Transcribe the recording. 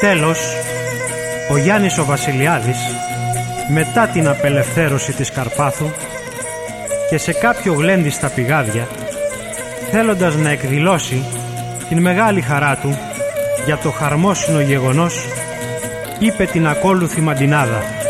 Τέλος, ο Γιάννης ο Βασιλιάδης, μετά την απελευθέρωση της Καρπάθου και σε κάποιο γλέντι στα πηγάδια, θέλοντας να εκδηλώσει την μεγάλη χαρά του για το χαρμόσυνο γεγονός, είπε την ακόλουθη μαντινάδα: